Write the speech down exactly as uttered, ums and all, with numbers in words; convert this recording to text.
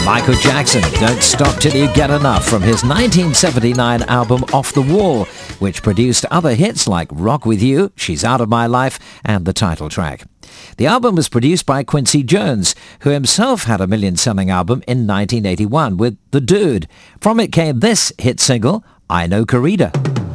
Michael Jackson, Don't Stop Till You Get Enough, from his nineteen seventy-nine album Off the Wall, which produced other hits like Rock With You, She's Out of My Life, and the title track. The album was produced by Quincy Jones, who himself had a million-selling album in nineteen eighty-one with The Dude. From it came this hit single, I Know Corrida.